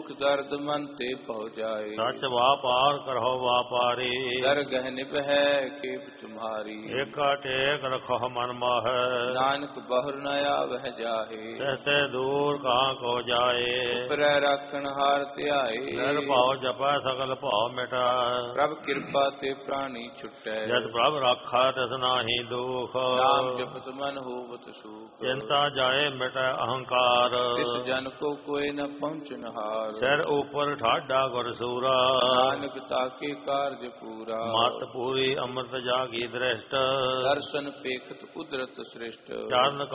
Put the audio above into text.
दुख दर्द मन ते पौ जाए। सच व्यापार करहो व्यापारी दरगह निभह केप तुम्हारी। एक टेक रखो मन माह नानक बहुर न आवह जाहे। तैसे दूर कहाँ को जाए। उपरै राखण हार ध्याए। निर भाव जपै सकल भाव मिटा प्रभ कृपा ते प्राणी छुटै। जत प्रभ राखा तिस नाहि दुख नाम जपत मन होवत सुख। चिंता जाए मिटै अहंकार तिस जन को कोई न पहुँचन हार। सिर ऊपर ठाडा गुर सूरा नानक ताके कार्य पूरा। मत पूरी अमृत जागी दृष्ट दर्शन पेखत उदरत श्रेष्ठ। चरण